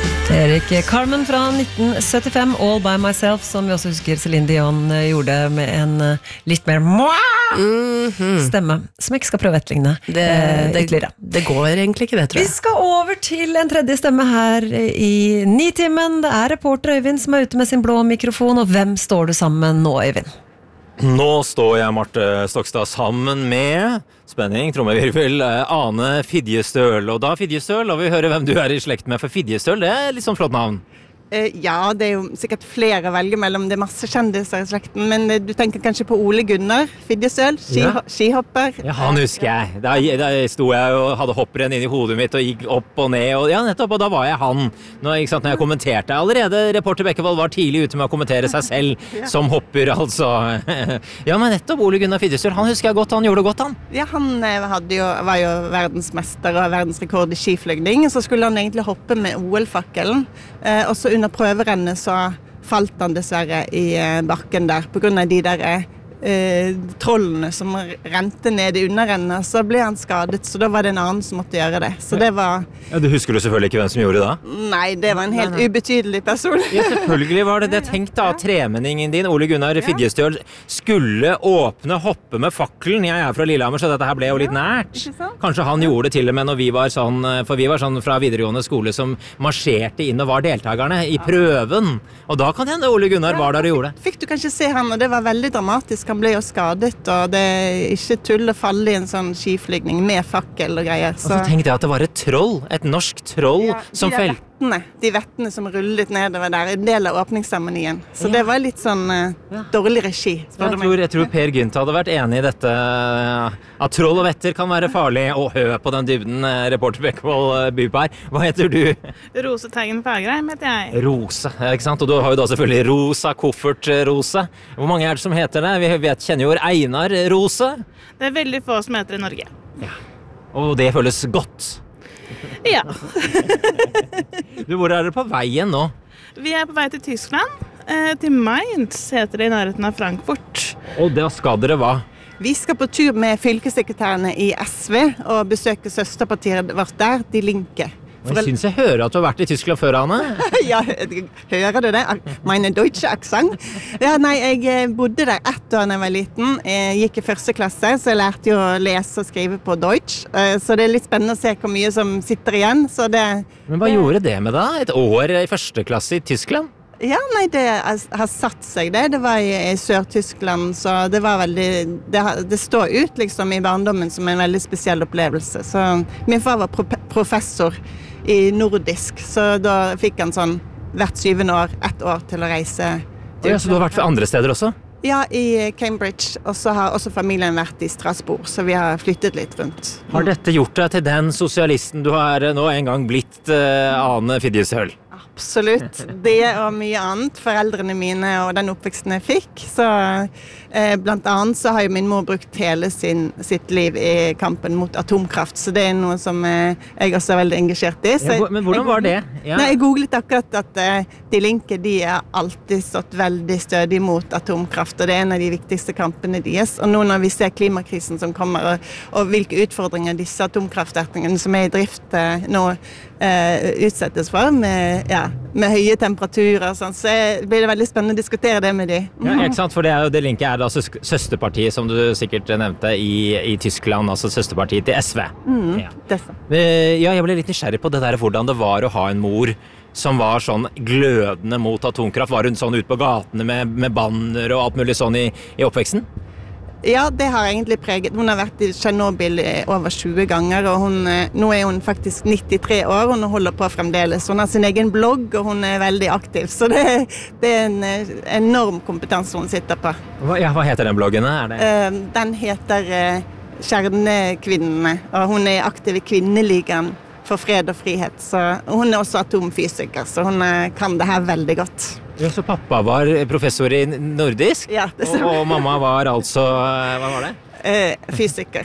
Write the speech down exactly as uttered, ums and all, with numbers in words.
Erik Carmen fra nitten syttifem, All by Myself, som vi også husker Celine Dion gjorde med en litt mer mm-hmm. stemme, som jeg ikke skal prøve å etterligne det, eh, det, det går egentlig ikke det, tror jeg. Vi skal over til en tredje stemme her i Nitimen. Det er reporter Øyvind som er ute med sin blå mikrofon, og hvem står du sammen med nå, Øyvind? Nå står jeg, Marte Stokstad, sammen med spenning, trommevirvel, Ane Fidjestøl. Og da, Fidjestøl, og vi hører hvem du er i slekt med, for Fidjestøl, det er litt sånn flott navn. Ja, det er jo sikkert flere å velge mellom, det er masse kjendiser i slekten, men du tenker kanskje på Ole Gunnar Fidjestøl, ski, ja. skihopper. Ja, han husker jeg. Da, da sto jeg og hadde hopprenn inn i hodet mitt og gikk opp og ned, og ja, nettopp, og da var jeg han. Nå, ikke sant, når jeg kommenterte, allerede reporter Bekkevold var tidlig ute med å kommentere seg selv ja. som hopper, altså. Ja, men nettopp, Ole Gunnar Fidjestøl, han husker jeg godt, han gjorde det godt, han. Ja, han hadde jo, var jo verdensmester og verdensrekord i skiflygning, så skulle han egentlig hoppe med O L-fakkelen, og så under prøverennet så falt han dessverre i bakken der på grunn av de der eh, trollene som rente ned i underrennet, så ble han skadet, så da var det en annen som måtte gjøre det. Så det var... Ja, du husker du selvfølgelig ikke hvem som gjorde det da? Nei, det var en helt nei, nei. ubetydelig person. Ja, selvfølgelig var det det. Tenk da, tremenningen din, Ole Gunnar Fidjestøl, skulle åpne, hoppe med fakkelen. Jeg er fra Lillehammer, så dette her ble jo litt nært. Kanskje han gjorde det til og med når vi var sånn, for vi var sånn fra videregående skole som marsjerte inn og var deltakerne i prøven. Og da kan hende Ole Gunnar var der og gjorde det. Fikk du kanskje se han, og det var veldig dramatisk. Han ble jo skadet, og det er ikke tull å falle i en sånn skiflygning med fakkel og greier. Så, og så tenkte jeg at det var et troll, et norsk troll ja, som felt. De vettene som rullet nedover der, en del av åpningsseremonien. Så ja. det var litt sånn uh, ja. dårlig regi. Jeg tror, jeg tror Per Gynt hadde vært enig i dette, at troll og vetter kan være farlig, og hø på den dybden reporter Bekkevold byr på her. Hva heter du? Rose Teigen Fagerheim heter jeg. Rose, ikke sant? Og du har jo da selvfølgelig Rosa Koffert Rose. Hvor mange er det som heter det? Vi vet, kjenner jo Einar Rose. Det er veldig få som heter i Norge. Ja. Og det føles godt. Ja. Du, hvor er dere på veien nå? Vi er på vei til Tyskland, eh, til Mainz, heter det i nærheten av Frankfurt. Og da skal dere hva? Vi skal på tur med fylkessekretærene i S V og besøke søsterpartiet vårt der, De Linke. Og jeg synes jeg hører at du har vært i Tyskland før, Anne. Ja, hører du det? Meine deutsche Akzent. Ja, nei, jeg bodde der ett år da jeg var liten. Jeg gikk i første klasse, så jeg lærte jo å lese og skrive på Deutsch. Så det er litt spennende å se hvor mye som sitter igjen. Så det, Men hva det... gjorde det med deg? Et år i første klasse i Tyskland? Ja, nei, det har satt seg det. Det var i, i Sør-Tyskland, så det var veldig... Det, det står ut liksom i barndommen som en veldig spesiell opplevelse. Så min far var pro professor i nordisk, så da fikk han sånn hvert syvende år, ett år til å reise. Til ja, så du har vært for andre steder også? Ja, i Cambridge, og så har også familien vært i Strasbourg, så vi har flyttet litt rundt. Har dette gjort deg til den sosialisten du har nå en gang blitt, uh, Ane Fidjestøl? Absolutt. Det og mye annet. Foreldrene mine og den oppveksten jeg fikk. Så eh, blant annet så har jo min mor brukt hele sin, sitt liv i kampen mot atomkraft. Så det er noe som eh, jeg også er veldig engasjert i. Så ja, men hvordan var det? Ja. Nei, jeg googlet akkurat at eh, De Linke, de har alltid stått veldig stødig mot atomkraft. Og det er en av de viktigste kampene deres. Og nå når vi ser klimakrisen som kommer, og, og hvilke utfordringer disse atomkraftverkene som er i drift eh, nå eh, utsettes for, med ja, med høye temperaturer, sånn, så blir det veldig spennende å diskutere det med de. Ja, ikke sant, for det er jo Det Linke er da søsterpartiet, som du sikkert nevnte, i, i Tyskland, altså søsterpartiet til S V. Mm, ja. det er så. Ja, jeg ble litt nysgjerrig på det der, hvordan det var å ha en mor som var sånn glødende mot atomkraft. Var hun sånn ute på gatene med, med banner og alt mulig sånn i, i oppveksten? Ja, det har egentlig preget. Hun har vært i Tsjernobyl over tjue ganger, og hun, nå er hun faktisk nittitre år, og hun holder på fremdeles. Hun har sin egen blogg, og hun er veldig aktiv, så det, det er en enorm kompetanse hun sitter på. Hva, ja, hva heter den bloggen? Er det? Den heter Kjernekvinnene, og hun er aktiv i Kvinneligaen for fred og frihet, så hun er også atomfysiker, så hun kan det her veldig godt. Ja, så pappa var professor i nordisk, ja, det og, og mamma var altså, hva var det? Eh, fysiker.